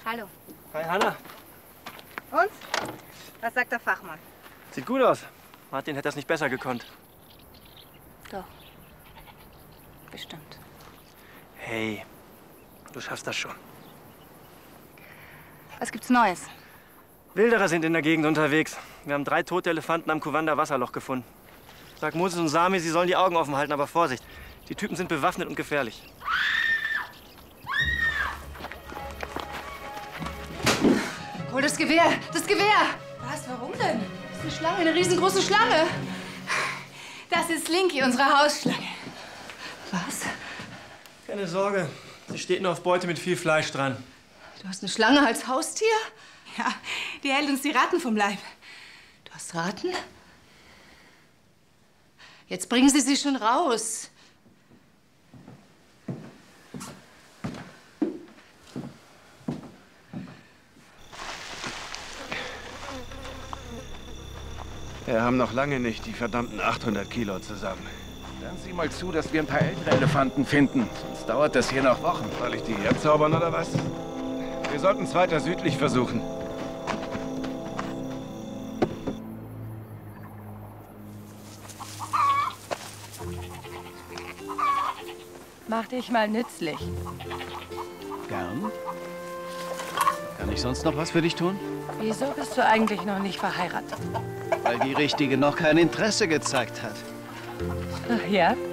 Hallo. Hi, Hanna. Und? Was sagt der Fachmann? Sieht gut aus. Martin hätte das nicht besser gekonnt. Doch. Bestimmt. Hey, du schaffst das schon. Was gibt's Neues? Wilderer sind in der Gegend unterwegs. Wir haben 3 tote Elefanten am Kuwander Wasserloch gefunden. Sag Moses und Sami, sie sollen die Augen offen halten, aber Vorsicht. Die Typen sind bewaffnet und gefährlich. Hol das Gewehr! Das Gewehr! Was? Warum denn? Das ist eine Schlange, eine riesengroße Schlange. Das ist Slinky, unsere Hausschlange. Was? Keine Sorge, sie steht nur auf Beute mit viel Fleisch dran. Du hast eine Schlange als Haustier? Ja, die hält uns die Ratten vom Leib. Du hast Ratten? Jetzt bringen Sie sie schon raus. Wir haben noch lange nicht die verdammten 800 Kilo zusammen. Dann sieh mal zu, dass wir ein paar ältere Elefanten finden. Sonst dauert das hier noch Wochen. Soll ich die herzaubern oder was? Wir sollten es weiter südlich versuchen. Mach dich mal nützlich. Gern. Kann ich sonst noch was für dich tun? Wieso bist du eigentlich noch nicht verheiratet? Weil die Richtige noch kein Interesse gezeigt hat. Ach ja?